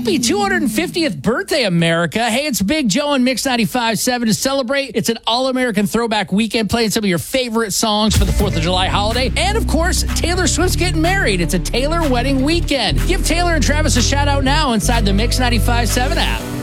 Happy 250th birthday, America. Hey, it's Big Joe and Mix 95.7 to celebrate. It's an all-American throwback weekend playing some of your favorite songs for the 4th of July holiday. And, of course, Taylor Swift's getting married. It's a Taylor wedding weekend. Give Taylor and Travis a shout-out now inside the Mix 95.7 app.